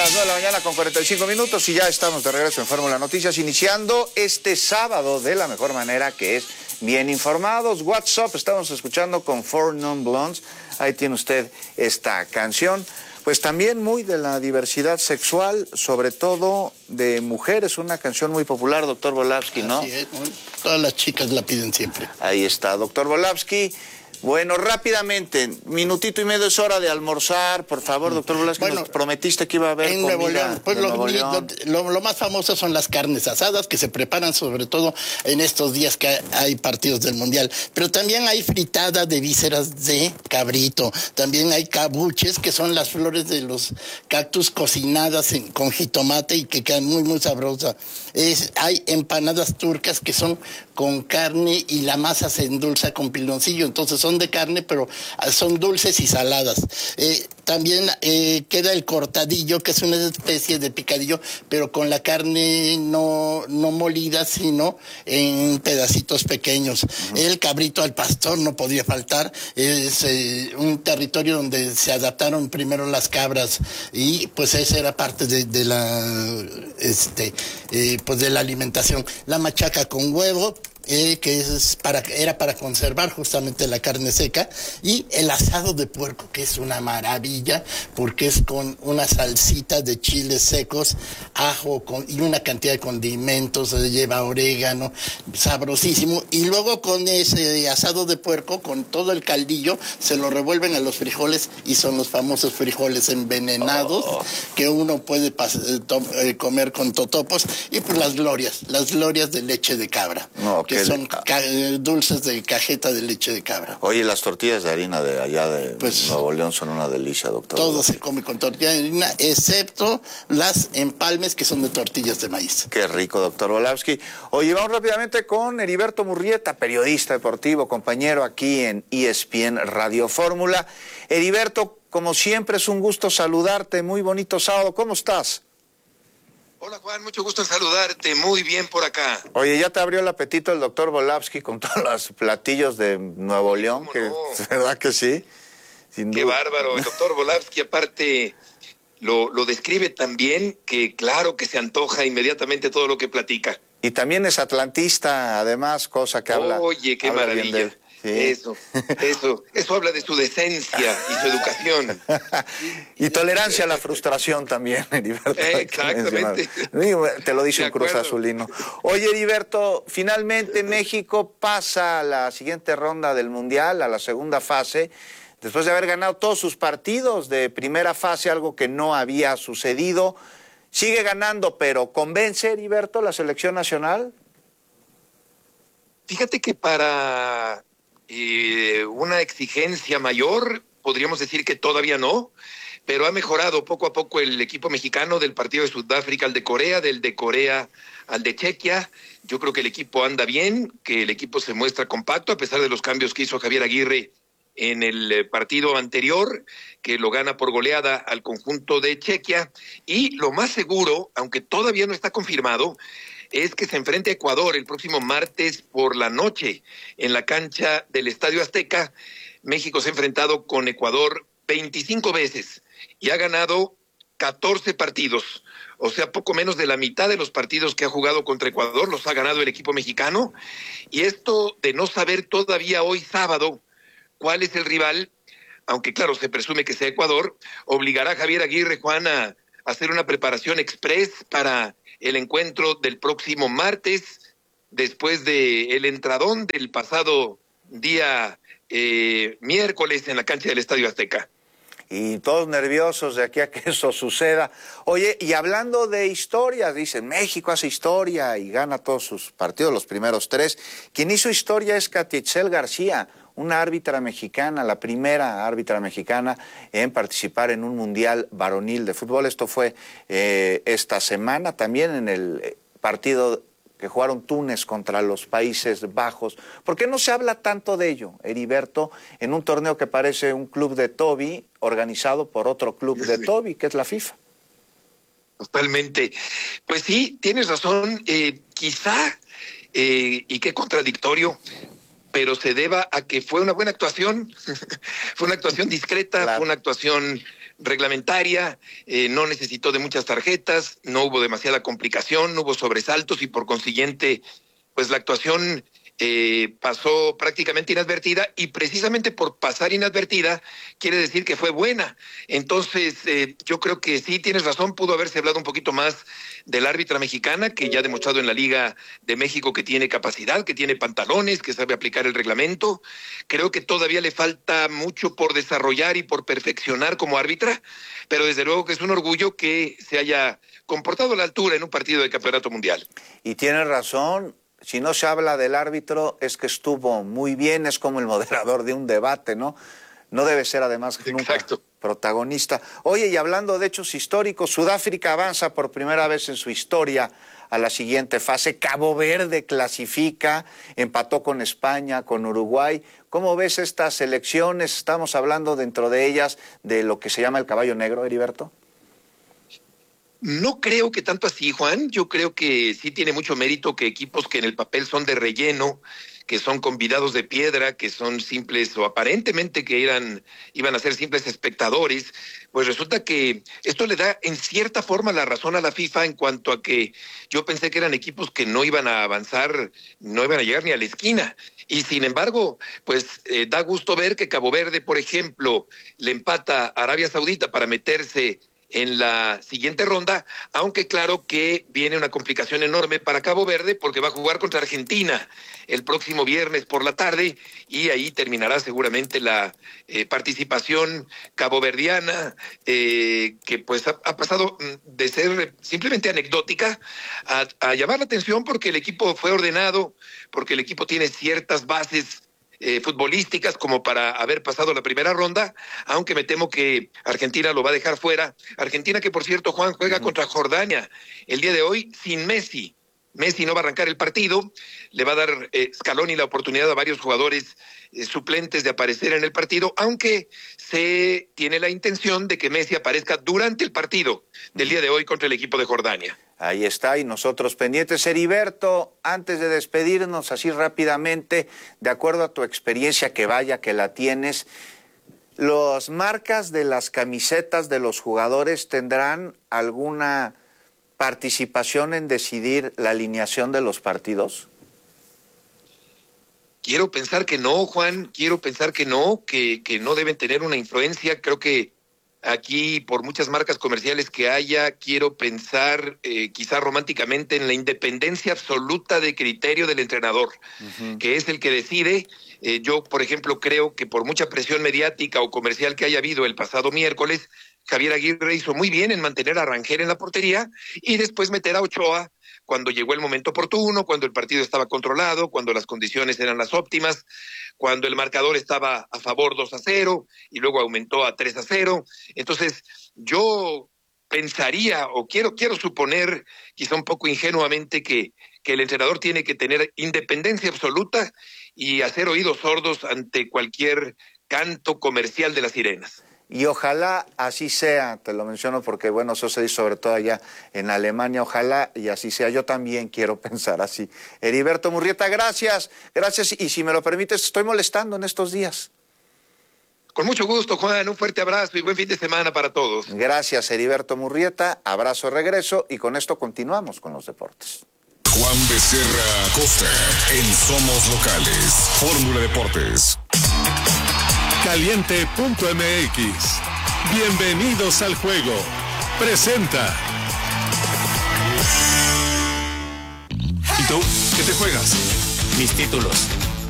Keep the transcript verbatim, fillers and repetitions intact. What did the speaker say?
las nueve de la mañana con cuarenta y cinco minutos y ya estamos de regreso en Fórmula Noticias, iniciando este sábado de la mejor manera, que es bien informados. WhatsApp, estamos escuchando con Four Non Blondes. Ahí tiene usted esta canción. Pues también muy de la diversidad sexual, sobre todo de mujeres, una canción muy popular, doctor Volavsky, ¿no? Así es, todas las chicas la piden siempre. Ahí está, doctor Volavsky. Bueno, rápidamente, minutito y medio, es hora de almorzar, por favor, doctor Volavsky, bueno, nos prometiste que iba a haber en comida Nuevo León. Pues lo, Nuevo León. Lo, lo, lo más famoso son las carnes asadas, que se preparan sobre todo en estos días que hay partidos del Mundial, pero también hay fritada de vísceras de cabrito, también hay cabuches, que son las flores de los cactus cocinadas en, con jitomate y que quedan muy, muy sabrosas. Es, hay empanadas turcas que son con carne y la masa se endulza con piloncillo, entonces son de carne, pero son dulces y saladas. Eh, también eh, queda el cortadillo, que es una especie de picadillo, pero con la carne no, no molida, sino en pedacitos pequeños. Uh-huh. El cabrito al pastor no podía faltar. Es eh, un territorio donde se adaptaron primero las cabras y pues esa era parte de, de la este eh, pues de la alimentación. La machaca con huevo, Eh, que es para, era para conservar justamente la carne seca, y el asado de puerco, que es una maravilla, porque es con una salsita de chiles secos, ajo con, y una cantidad de condimentos, lleva orégano, sabrosísimo, y luego con ese asado de puerco, con todo el caldillo, se lo revuelven a los frijoles, y son los famosos frijoles envenenados, oh. que uno puede pas- to- eh, comer con totopos, y pues las glorias, las glorias de leche de cabra. No, okay. Que son ca- dulces de cajeta de leche de cabra. Oye, las tortillas de harina de allá de pues, Nuevo León son una delicia, doctor. Todo se come con tortilla de harina, excepto las empalmes, que son de tortillas de maíz. Qué rico, doctor Volavsky. Oye, vamos rápidamente con Heriberto Murrieta, periodista deportivo, compañero aquí en E S P N Radio Fórmula. Heriberto, como siempre, es un gusto saludarte. Muy bonito sábado. ¿Cómo estás? Hola Juan, mucho gusto en saludarte, muy bien por acá. Oye, ya te abrió el apetito el doctor Volavsky con todos los platillos de Nuevo León, que, no? ¿verdad que sí? Sin Qué duda. Bárbaro, el doctor Volavsky aparte lo, lo describe tan bien que claro que se antoja inmediatamente todo lo que platica. Y también es atlantista, además, cosa que habla. Oye, qué habla maravilla. Sí. Eso, eso, eso habla de su decencia y su educación. Y tolerancia a la frustración también, Heriberto. Exactamente. Te lo dice un Cruz Azulino. Oye, Heriberto, finalmente México pasa a la siguiente ronda del Mundial, a la segunda fase, después de haber ganado todos sus partidos de primera fase, algo que no había sucedido. Sigue ganando, pero ¿convence, Heriberto, la selección nacional? Fíjate que para eh, una exigencia mayor, podríamos decir que todavía no, pero ha mejorado poco a poco el equipo mexicano, del partido de Sudáfrica al de Corea, del de Corea al de Chequia. Yo creo que el equipo anda bien, que el equipo se muestra compacto, a pesar de los cambios que hizo Javier Aguirre en el partido anterior, que lo gana por goleada al conjunto de Chequia. Y lo más seguro, aunque todavía no está confirmado, es que se enfrente a Ecuador el próximo martes por la noche en la cancha del Estadio Azteca. México se ha enfrentado con Ecuador veinticinco veces y ha ganado catorce partidos. O sea, poco menos de la mitad de los partidos que ha jugado contra Ecuador los ha ganado el equipo mexicano. Y esto de no saber todavía hoy sábado cuál es el rival, aunque claro, se presume que sea Ecuador, obligará a Javier Aguirre, Juan, a hacer una preparación express para el encuentro del próximo martes, después de el entradón del pasado día eh, miércoles en la cancha del Estadio Azteca. Y todos nerviosos de aquí a que eso suceda. Oye, y hablando de historias, dicen, México hace historia y gana todos sus partidos, los primeros tres. Quien hizo historia es Katitzel García, una árbitra mexicana, la primera árbitra mexicana en participar en un mundial varonil de fútbol. Esto fue eh, esta semana, también en el partido que jugaron Túnez contra los Países Bajos. ¿Por qué no se habla tanto de ello, Heriberto, en un torneo que parece un club de Toby organizado por otro club de Toby, que es la FIFA? Totalmente. Pues sí, tienes razón. Eh, quizá, eh, y qué contradictorio, pero se deba a que fue una buena actuación, fue una actuación discreta, claro. Fue una actuación reglamentaria, eh, no necesitó de muchas tarjetas, no hubo demasiada complicación, no hubo sobresaltos y por consiguiente, pues la actuación eh, pasó prácticamente inadvertida y precisamente por pasar inadvertida quiere decir que fue buena. Entonces, eh, yo creo que sí, tienes razón, pudo haberse hablado un poquito más del árbitra mexicana, que ya ha demostrado en la Liga de México que tiene capacidad, que tiene pantalones, que sabe aplicar el reglamento. Creo que todavía le falta mucho por desarrollar y por perfeccionar como árbitra, pero desde luego que es un orgullo que se haya comportado a la altura en un partido de campeonato mundial. Y tienes razón, si no se habla del árbitro es que estuvo muy bien, es como el moderador de un debate, ¿no? No debe ser además nunca Exacto. protagonista. Oye, y hablando de hechos históricos, Sudáfrica avanza por primera vez en su historia a la siguiente fase. Cabo Verde clasifica, empató con España, con Uruguay. ¿Cómo ves estas elecciones? Estamos hablando dentro de ellas de lo que se llama el caballo negro, Heriberto. No creo que tanto así, Juan. Yo creo que sí tiene mucho mérito que equipos que en el papel son de relleno, que son convidados de piedra, que son simples o aparentemente que eran, iban a ser simples espectadores, pues resulta que esto le da en cierta forma la razón a la FIFA en cuanto a que yo pensé que eran equipos que no iban a avanzar, no iban a llegar ni a la esquina. Y sin embargo, pues eh, da gusto ver que Cabo Verde, por ejemplo, le empata a Arabia Saudita para meterse en la siguiente ronda, aunque claro que viene una complicación enorme para Cabo Verde porque va a jugar contra Argentina el próximo viernes por la tarde y ahí terminará seguramente la eh, participación caboverdiana eh, que pues ha, ha pasado de ser simplemente anecdótica a, a llamar la atención porque el equipo fue ordenado, porque el equipo tiene ciertas bases Eh, futbolísticas como para haber pasado la primera ronda, aunque me temo que Argentina lo va a dejar fuera. Argentina que, por cierto, Juan, juega uh-huh. contra Jordania el día de hoy sin Messi. Messi no va a arrancar el partido, le va a dar eh, Scaloni la oportunidad a varios jugadores eh, suplentes de aparecer en el partido, aunque se tiene la intención de que Messi aparezca durante el partido del día de hoy contra el equipo de Jordania. Ahí está, y nosotros pendientes. Heriberto, antes de despedirnos así rápidamente, de acuerdo a tu experiencia, que vaya que la tienes, ¿las marcas de las camisetas de los jugadores tendrán alguna participación en decidir la alineación de los partidos? Quiero pensar que no, Juan, quiero pensar que no, que, que no deben tener una influencia. Creo que aquí, por muchas marcas comerciales que haya, quiero pensar eh, quizá románticamente en la independencia absoluta de criterio del entrenador, uh-huh. que es el que decide. Eh, yo, por ejemplo, creo que por mucha presión mediática o comercial que haya habido el pasado miércoles, Javier Aguirre hizo muy bien en mantener a Rangel en la portería y después meter a Ochoa cuando llegó el momento oportuno, cuando el partido estaba controlado, cuando las condiciones eran las óptimas, cuando el marcador estaba a favor dos a cero y luego aumentó a tres a cero. Entonces, yo pensaría o quiero, quiero suponer, quizá un poco ingenuamente, que, que el entrenador tiene que tener independencia absoluta y hacer oídos sordos ante cualquier canto comercial de las sirenas. Y ojalá así sea, te lo menciono porque, bueno, eso se dice sobre todo allá en Alemania, ojalá y así sea. Yo también quiero pensar así. Heriberto Murrieta, gracias, gracias. Y si me lo permites, estoy molestando en estos días. Con mucho gusto, Juan, un fuerte abrazo y buen fin de semana para todos. Gracias, Heriberto Murrieta, abrazo, regreso, y con esto continuamos con los deportes. Juan Becerra Costa, en Somos Locales, Fórmula Deportes. Caliente punto M X. Bienvenidos al juego. Presenta. ¿Y tú? ¿Qué te juegas? Mis títulos.